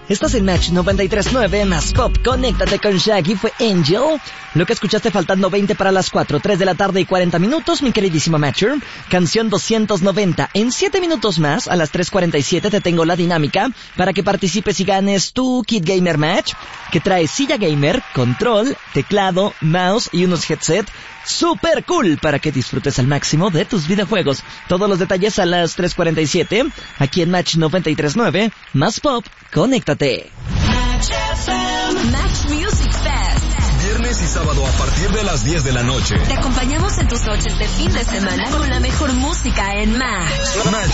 Estás en Match 93.9, más pop. Conéctate con Shaggy, fue Angel. Lo que escuchaste faltando 20 para las 4, 3 de la tarde y 40 minutos, mi queridísimo Matcher. Canción 290. En 7 minutos más, a las 3:47, te tengo la dinámica para que participes y ganes tu Kit Gamer Match, que trae silla gamer, control, teclado, mouse y unos headset super cool para que disfrutes al máximo de tus videojuegos. Todos los detalles a las 3:47, aquí en Match 93.9, más pop. Conéctate. Match Music Fest. Viernes y sábado a partir de las 10 de la noche. Te acompañamos en tus noches de fin de semana con la mejor música en Match. Match